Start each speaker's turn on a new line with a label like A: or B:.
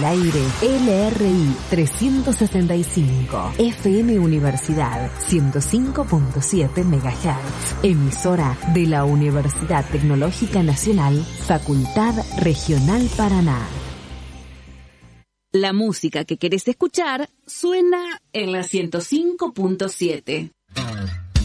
A: el aire LRI 365, FM Universidad 105.7 MHz, emisora de la Universidad Tecnológica Nacional, Facultad Regional Paraná. La música que querés escuchar suena en la 105.7.